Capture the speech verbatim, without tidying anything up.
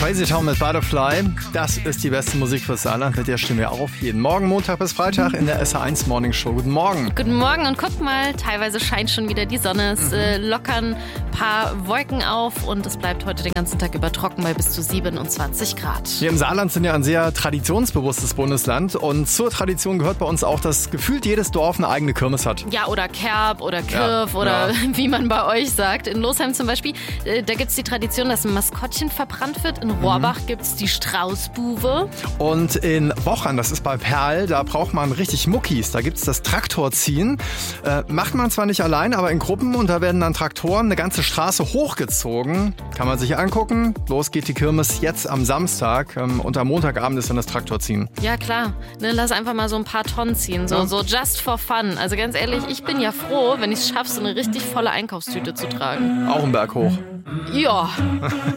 Crazy Town mit Butterfly. Das ist die beste Musik fürs Saarland. Mit der stimmen wir auf. Jeden Morgen, Montag bis Freitag in der S R eins Morning Show. Guten Morgen. Guten Morgen und guck mal, teilweise scheint schon wieder die Sonne. Es Mhm. äh, lockern ein paar Wolken auf und es bleibt heute den ganzen Tag über trocken bei bis zu siebenundzwanzig Grad. Wir im Saarland sind ja ein sehr traditionsbewusstes Bundesland. Und zur Tradition gehört bei uns auch, dass gefühlt jedes Dorf eine eigene Kirmes hat. Ja, oder Kerb oder Kirf Ja, oder ja. wie man bei euch sagt. In Losheim zum Beispiel, äh, da gibt es die Tradition, dass ein Maskottchen verbrannt wird. In Rohrbach Mhm. gibt es die Straußbuwe. Und in Wochern, das ist bei Perl, da braucht man richtig Muckis. Da gibt es das Traktorziehen. Äh, macht man zwar nicht allein, aber in Gruppen. Und da werden dann Traktoren eine ganze Straße hochgezogen. Kann man sich angucken. Los geht die Kirmes jetzt am Samstag. Ähm, und am Montagabend ist dann das Traktorziehen. Ja, klar. Ne, lass einfach mal so ein paar Tonnen ziehen. So, Ja. so just for fun. Also ganz ehrlich, ich bin ja froh, wenn ich es schaffe, so eine richtig volle Einkaufstüte zu tragen. Auch einen Berg hoch. Ja.